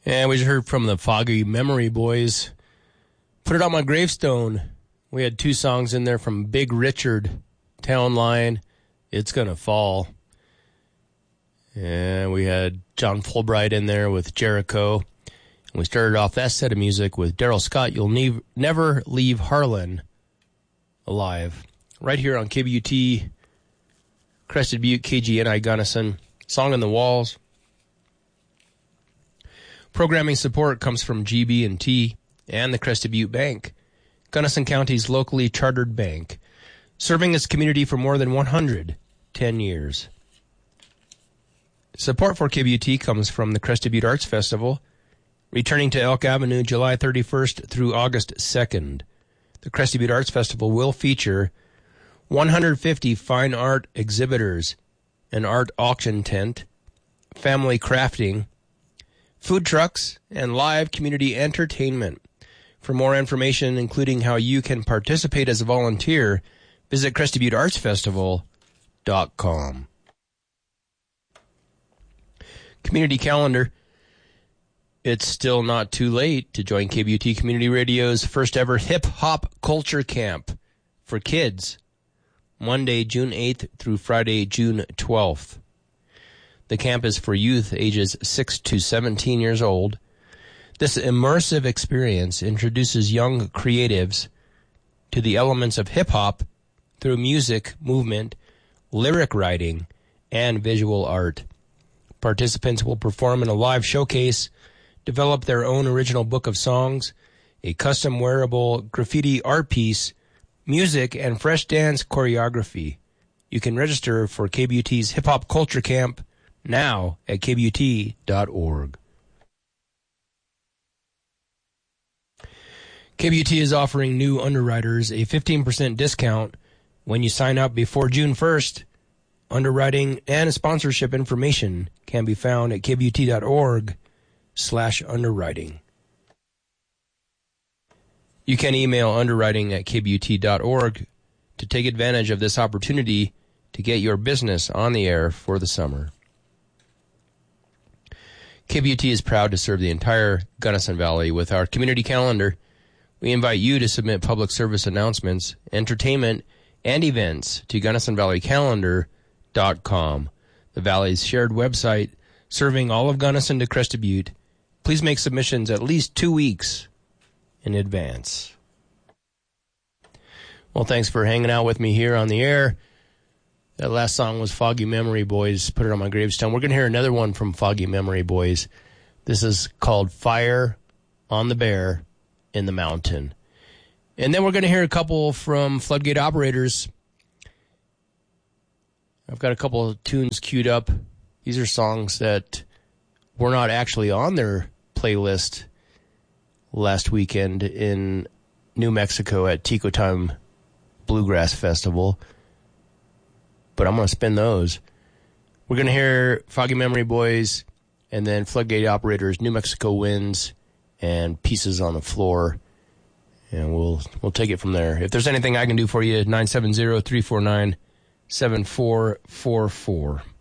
And we just heard from the Foggy Memory Boys. Put It On My Gravestone. We had two songs in there from Big Richard, Town Line, It's Gonna Fall. And we had John Fulbright in there with Jericho. And we started off that set of music with Daryl Scott, You'll Never Leave Harlan Alive. Right here on KBUT, Crested Butte, KGNI Gunnison. Song on the Walls. Programming support comes from GB&T and the Crested Butte Bank, Gunnison County's locally chartered bank, serving its community for more than 110 years. Support for KBUT comes from the Crested Butte Arts Festival, returning to Elk Avenue July 31st through August 2nd. The Crested Butte Arts Festival will feature 150 fine art exhibitors, an art auction tent, family crafting, food trucks, and live community entertainment. For more information, including how you can participate as a volunteer, visit CrestedButteArtsFestival.com. Community calendar. It's still not too late to join KBUT Community Radio's first ever hip-hop culture camp for kids, Monday, June 8th through Friday, June 12th. The camp is for youth ages 6 to 17 years old. This immersive experience introduces young creatives to the elements of hip-hop through music, movement, lyric writing, and visual art. Participants will perform in a live showcase, develop their own original book of songs, a custom wearable graffiti art piece, music, and fresh dance choreography. You can register for KBUT's Hip-Hop Culture Camp now at kbut.org. KBUT is offering new underwriters a 15% discount when you sign up before June 1st. Underwriting and sponsorship information can be found at kbut.org/underwriting. You can email underwriting at kbut.org to take advantage of this opportunity to get your business on the air for the summer. KBUT is proud to serve the entire Gunnison Valley with our community calendar. We invite you to submit public service announcements, entertainment, and events to GunnisonValleyCalendar.com, the Valley's shared website serving all of Gunnison to Crested Butte. Please make submissions at least 2 weeks in advance. Well, thanks for hanging out with me here on the air. That last song was Foggy Memory Boys, Put It On My Gravestone. We're going to hear another one from Foggy Memory Boys. This is called Fire on the Bear in the Mountain. And then we're going to hear a couple from Floodgate Operators. I've got a couple of tunes queued up. These are songs that were not actually on their playlist last weekend in New Mexico at Tico Time Bluegrass Festival, but I'm going to spin those. We're going to hear Foggy Memory Boys and then Floodgate Operators, New Mexico Winds, and Pieces on the Floor. And we'll take it from there. If there's anything I can do for you, 970-349-7444.